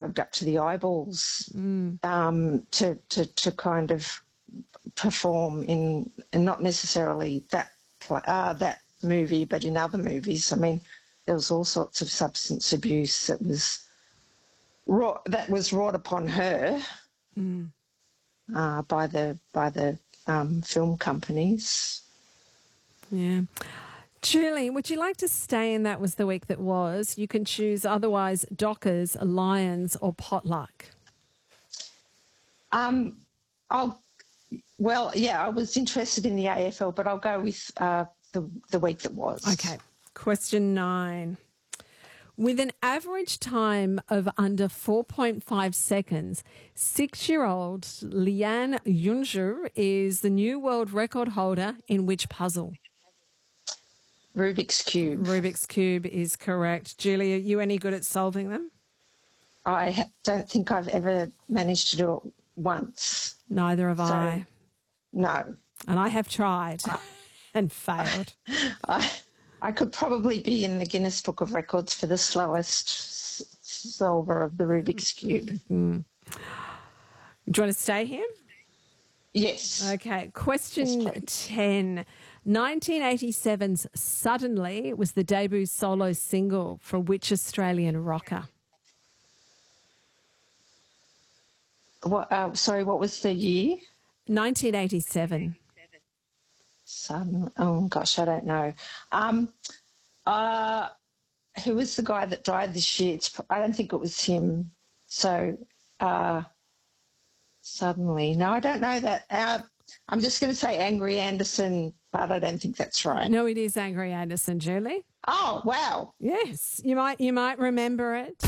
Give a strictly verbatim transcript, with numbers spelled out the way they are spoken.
drugged up to the eyeballs Mm. um, to, to to kind of perform in, and not necessarily that pla- uh, that movie, but in other movies. I mean, there was all sorts of substance abuse that was wrought, that was wrought upon her Mm. uh, by the by the um, film companies. Yeah. Julie, would you like to stay in That Was the Week That Was? You can choose otherwise Dockers, Lions or Potluck. Um, I'll well, yeah, I was interested in the A F L, but I'll go with uh, the the week that was. Okay. Question nine. With an average time of under four point five seconds, six-year-old Liane Junju is the new world record holder in which puzzle? Rubik's Cube. Rubik's Cube is correct. Julie, are you any good at solving them? I ha- don't think I've ever managed to do it once. Neither have So, I. No. And I have tried and failed. I, I could probably be in the Guinness Book of Records for the slowest s- solver of the Rubik's Cube. Mm. Do you want to stay here? Yes. Okay. Question Yes, ten. nineteen eighty-seven's Suddenly was the debut solo single for which Australian rocker? What, uh, sorry, what was the year? nineteen eighty-seven. Some, oh, gosh, I don't know. Um, uh, who was the guy that died this year? It's, I don't think it was him. So, uh, suddenly. No, I don't know that. Uh, I'm just going to say Angry Anderson, but I don't think that's right. No, it is Angry Anderson, Julie. Oh, wow. Yes, you might you might remember it.